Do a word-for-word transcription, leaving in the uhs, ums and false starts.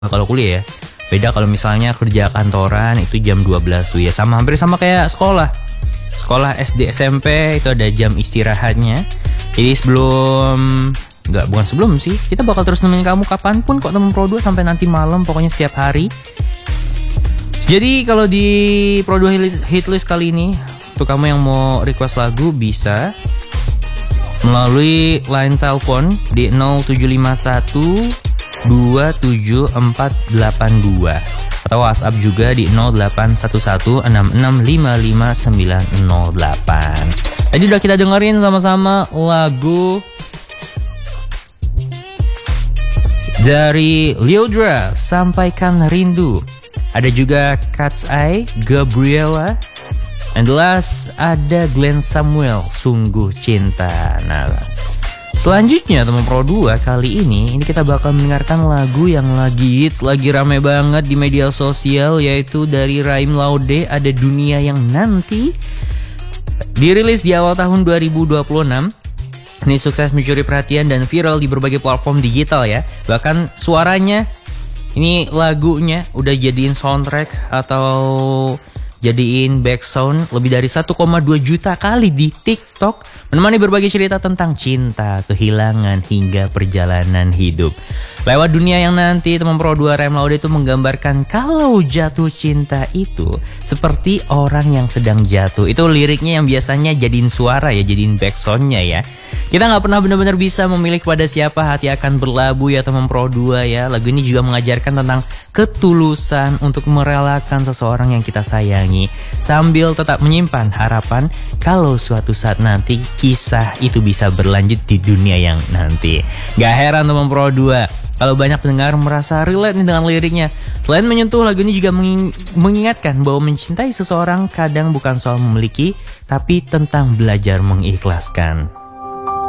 kalau kuliah ya. Beda kalau misalnya kerja kantoran itu jam dua belas tuh ya, sama hampir sama kayak sekolah. Sekolah S D S M P itu ada jam istirahatnya. Jadi sebelum Enggak, bukan sebelum sih, kita bakal terus nemenin kamu kapanpun kok temen Pro dua sampai nanti malam, pokoknya setiap hari. Jadi kalau di Pro dua Hitlist kali ini, untuk kamu yang mau request lagu bisa melalui line telepon di nol tujuh lima satu dua tujuh empat delapan dua atau WhatsApp juga di nol delapan satu satu enam enam lima lima sembilan nol delapan. Tadi udah kita dengerin sama-sama lagu dari Lyodra, Sampaikan Rindu. Ada juga Cat's Eye, Gabriela. And the last ada Glenn Samuel, Sungguh Cinta. Nah, selanjutnya teman Pro dua kali ini, ini kita bakal mendengarkan lagu yang lagi hits, lagi rame banget di media sosial, yaitu dari Raim Laude, ada Dunia Yang Nanti. Dirilis di awal tahun dua ribu dua puluh enam. Ini sukses mencuri perhatian dan viral di berbagai platform digital ya. Bahkan suaranya, ini lagunya udah jadiin soundtrack atau jadiin background lebih dari satu koma dua juta kali di TikTok, menemani berbagai cerita tentang cinta, kehilangan, hingga perjalanan hidup. Lewat Dunia Yang Nanti, teman Pro dua Raim Laude itu menggambarkan kalau jatuh cinta itu seperti orang yang sedang jatuh. Itu liriknya yang biasanya jadiin suara ya, jadiin backsoundnya ya. Kita gak pernah benar-benar bisa memilih kepada siapa hati akan berlabuh ya teman Pro dua ya. Lagu ini juga mengajarkan tentang ketulusan untuk merelakan seseorang yang kita sayangi, sambil tetap menyimpan harapan kalau suatu saat nanti kisah itu bisa berlanjut di dunia yang nanti. Gak heran teman Pro dua kalau banyak pendengar merasa relate nih dengan liriknya. Selain menyentuh, lagu ini juga mengingatkan bahwa mencintai seseorang kadang bukan soal memiliki, tapi tentang belajar mengikhlaskan.